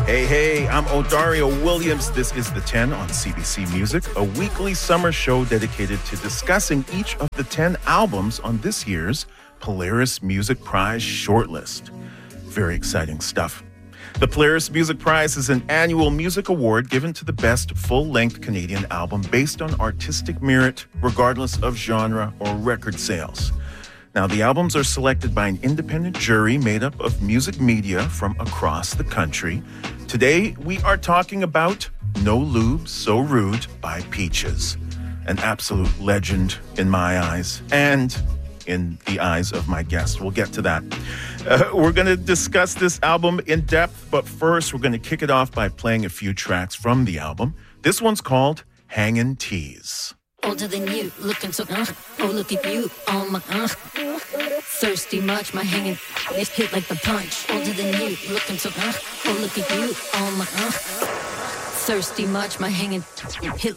Hey, I'm Odario Williams. This is The 10 on CBC Music, a weekly summer show dedicated to discussing each of the 10 albums on this year's Polaris Music Prize shortlist. Very exciting stuff. The Polaris Music Prize is an annual music award given to the best full-length Canadian album based on artistic merit, regardless of genre or record sales. Now, the albums are selected by an independent jury made up of music media from across the country. Today, we are talking about No Lube, So Rude by Peaches, an absolute legend in my eyes and in the eyes of my guest. We'll get to that. We're going to discuss this album in depth, but first, we're going to kick it off by playing a few tracks from the album. This one's called Hangin' Tees. Older than you, looking so oh look at you, oh my thirsty much, my hanging it hit like the punch. Older than you, looking so oh look at you, oh my thirsty much, my hanging hit